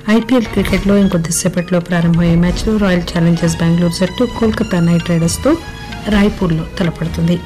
IPL క్రికెట్లో ఇంకొద్దిసేపట్లో ప్రారంభమయ్యే మ్యాచ్లో రాయల్ ఛాలెంజర్స్ బెంగళూరు జట్టు కోల్కతా నైట్ రైడర్స్తో రాయ్పూర్లో తలపడుతుంది.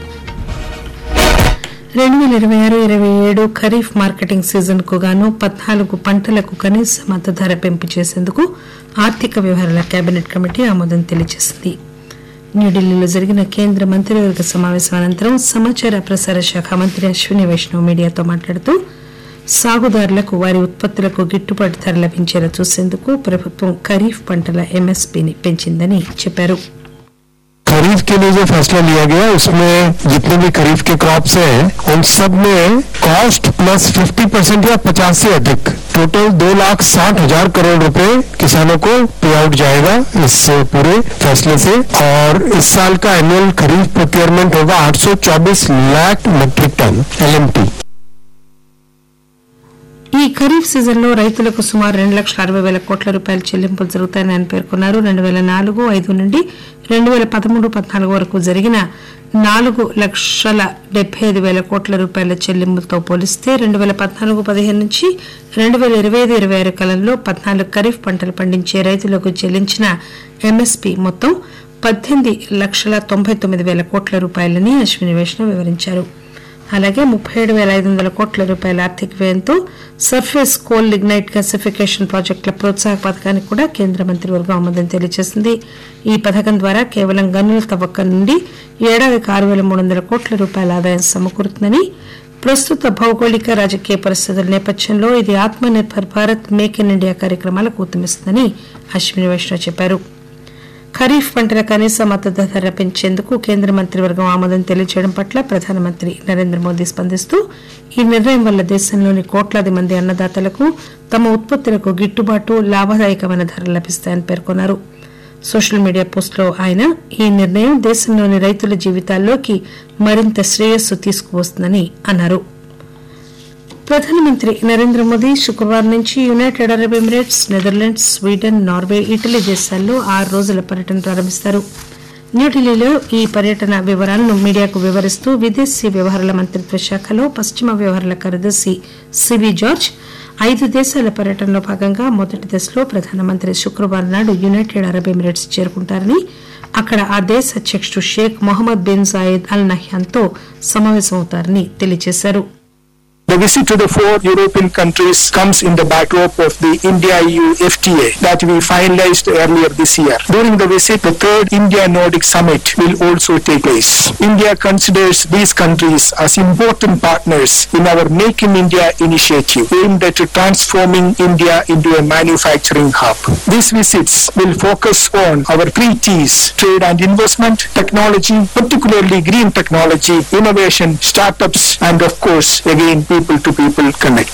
2026-27 ఖరీఫ్ మార్కెటింగ్ సీజన్ కు గాను 14 పంటలకు కనీస మద్దతు ధర పెంపు చేసేందుకు ఆర్థిక వ్యవహారాల కేబినెట్ కమిటీ ఆమోదం తెలియజేసింది. న్యూఢిల్లీలో జరిగిన కేంద్ర మంత్రివర్గ సమావేశం అనంతరం సమాచార ప్రసార శాఖ మంత్రి అశ్విని వైష్ణవ్ మీడియాతో మాట్లాడుతూ సాగుదారులకు వారి ఉత్పత్తులకు గిట్టుబాటు ధర లభించేలా చూసేందుకు ప్రభుత్వం ఖరీఫ్ పంటల ఎంఎస్పీని పెంచిందని చెప్పారు. खरीफ के लिए जो फैसला लिया गया उसमें जितने भी खरीफ के क्रॉप्स हैं उन सब में कॉस्ट प्लस 50% या 50 से अधिक टोटल 2,60,000 करोड़ रुपए किसानों को पे आउट जाएगा इस पूरे फैसले से. और इस साल का एनुअल खरीफ प्रोक्योरमेंट होगा 824 लाख मीट्रिक टन LMT. ఈ ఖరీఫ్ సీజన్లో రైతులకు సుమారు 2,60,000 కోట్ల రూపాయల చెల్లింపులు జరుగుతాయని ఆయన పేర్కొన్నారు. 2004-05 నుండి 2013-14 వరకు జరిగిన 4,75,000 కోట్ల రూపాయల చెల్లింపులతో పోలిస్తే 2014-15 నుంచి 2025-26 కాలంలో 14 ఖరీఫ్ పంటలు పండించే రైతులకు చెల్లించిన ఎంఎస్పీ మొత్తం 18,99,000 కోట్ల రూపాయలని అశ్విని వైష్ణవ్ వివరించారు. అలాగే 37,500 కోట్ల రూపాయల ఆర్థిక వ్యయంతో సర్ఫేస్ కోల్ లిగ్నైట్ గ్యాసిఫికేషన్ ప్రాజెక్టుల ప్రోత్సాహక పథకానికి కూడా కేంద్ర మంత్రివర్గం ఆమోదం తెలియజేసింది. ఈ పథకం ద్వారా కేవలం గనుల తవ్వకం నుండి ఏడాదికి 6,300 కోట్ల రూపాయల ఆదాయం సమకూరుతుందని, ప్రస్తుత భౌగోళిక రాజకీయ పరిస్థితుల నేపథ్యంలో ఇది ఆత్మ nirbhar Bharat make in India కార్యక్రమాలకు ఊతమిస్తుందని అశ్విని వైష్ణవ్ చెప్పారు. ఖరీఫ్ పంటల కనీస మద్దతు ధర పెంచేందుకు కేంద్ర మంత్రివర్గం ఆమోదం తెలియజేయడం పట్ల ప్రధానమంత్రి నరేంద్ర మోదీ స్పందిస్తూ ఈ నిర్ణయం వల్ల దేశంలోని కోట్లాది మంది అన్నదాతలకు తమ ఉత్పత్తులకు గిట్టుబాటు లాభదాయకమైన ధరలు లభిస్తాయని పేర్కొన్నారు. సోషల్ మీడియా పోస్టులో ఆయన ఈ నిర్ణయం దేశంలోని రైతుల జీవితాల్లోకి మరింత శ్రేయస్సు తీసుకువస్తుందని అన్నారు. ప్రధానమంత్రి నరేంద్ర మోదీ శుక్రవారం నుంచి United Arab Emirates, Netherlands, Sweden, Norway, Italy దేశాల్లో 6 రోజుల పర్యటన ప్రారంభిస్తారు. న్యూఢిల్లీలో ఈ పర్యటన వివరాలను మీడియాకు వివరిస్తూ విదేశీ వ్యవహారాల మంత్రిత్వ శాఖలో పశ్చిమ వ్యవహారాల కార్యదర్శి సిబి జార్జ్ 5 దేశాల పర్యటనలో భాగంగా మొదటి దశలో ప్రధానమంత్రి శుక్రవారం నాడు యునైటెడ్ అరబ్ ఎమిరేట్స్ చేరుకుంటారని, అక్కడ ఆ దేశ అధ్యకుడు షేక్ మొహమ్మద్ బిన్ జాయెద్ అల్ నహ్యాన్తో సమావేశమవుతారని తెలియజేశారు. The visit to the 4 European countries comes in the backdrop of the India-EU FTA that we finalized earlier this year. During the visit, the 3rd India-Nordic Summit will also take place. India considers these countries as important partners in our Make in India initiative aimed at transforming India into a manufacturing hub. These visits will focus on our 3 T's: trade and investment, technology, particularly green technology, innovation, startups, and of course, again, people-to-people connect.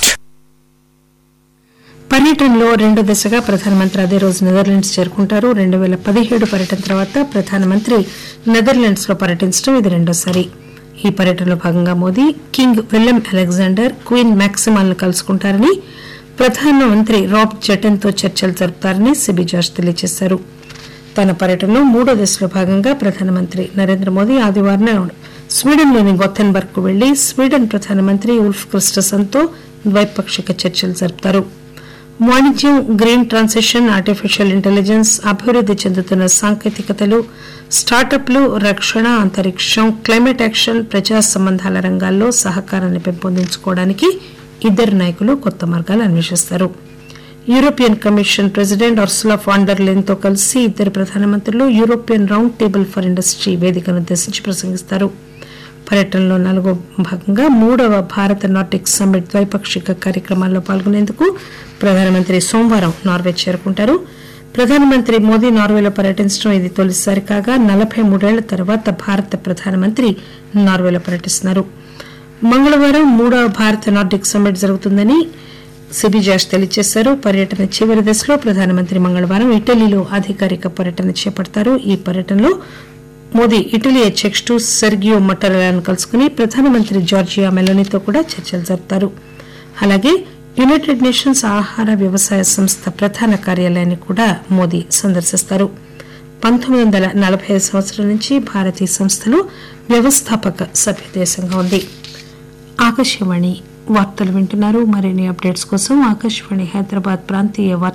పర్యటనలో 2 దశగా ప్రధానమంత్రి అదే రోజు Netherlands చేరుకుంటారు. 2017 పర్యటన తర్వాత ప్రధానమంత్రి Netherlands లో పర్యటించడం ఇది రెండోసారి. ఈ పర్యటనలో భాగంగా Modi king William Alexander, queen మ్యాక్సిమాలను కలుసుకుంటారని, ప్రధానమంత్రి రాబ్ జెటెన్తో చర్చలు జరుపుతారని సిబి జార్జ్ తెలియజేశారు. తన పర్యటనలో 3వ దశలో భాగంగా ప్రధానమంత్రి నరేంద్ర మోదీ ఆదివారం స్వీడన్లోని గొథెన్బర్గ్ కు వెళ్లి స్వీడన్ ప్రధానమంత్రి ఉల్ఫ్ క్రిస్టసన్తో ద్వైపాక్షిక చర్చలు జరుపుతారు. వాణిజ్యం, గ్రీన్ ట్రాన్సిషన్, ఆర్టిఫిషియల్ ఇంటెలిజెన్స్, అభివృద్ది చెందుతున్న సాంకేతికతలు, స్టార్టప్లు, రక్షణ, అంతరిక్షం, క్లైమేట్ యాక్షన్, ప్రజా సంబంధాల రంగాల్లో సహకారాన్ని పెంపొందించుకోవడానికి ఇద్దరు నాయకులు కొత్త మార్గాలు అన్వేషిస్తారు. European commission president Ursula van డర్ lane తో కలిసి ఇద్దరు ప్రధానమంత్రులు European round table for industry వేదికను ఉద్దేశించి ప్రసంగిస్తారు. పర్యటనలో 4వ భాగంగా 3వ భారత నార్డిక్ సమ్మిట్ ద్వైపాక్షిక కార్యక్రమాల్లో పాల్గొనేందుకు ప్రధానమంత్రి సోమవారం నార్వే చేరుకుంటారు. ప్రధానమంత్రి మోదీ నార్వేలో పర్యటించడం ఇది తొలిసారి కాగా 43 ఏళ్ల తర్వాత భారత ప్రధానమంత్రి నార్వేలో పర్యటిస్తున్నారు. మంగళవారం 3వ భారత నార్డిక్ సమ్మిట్ జరుగుతుందని సిబి జార్జ్ తెలియజేశారు. పర్యటన చివరి దశలో ప్రధానమంత్రి మంగళవారం ఇటలీలో అధికారిక పర్యటన చేపడతారు. ఈ పర్యటనలో మోదీ ఇటలీ అధ్యకుడు సెర్గియో మట్టరెల్లాను కలుసుకుని ప్రధానమంత్రి జార్జియా మెలోనీతో కూడా చర్చలు జరుపుతారు. అలాగే యునైటెడ్ నేషన్స్ ఆహార వ్యవసాయ సంస్థ ప్రధాన కార్యాలయాన్ని కూడా మోదీ సందర్శిస్తారు. 1945 సంవత్సరం నుంచి భారత్ ఈ సంస్థలో వ్యవస్థాపక సభ్యదేశంగా ఉంది. ఆకాశవాణి వార్తలు వింటున్నారు. మరిన్ని అప్డేట్స్ కోసం ఆకాశవాణి హైదరాబాద్ ప్రాంతీయ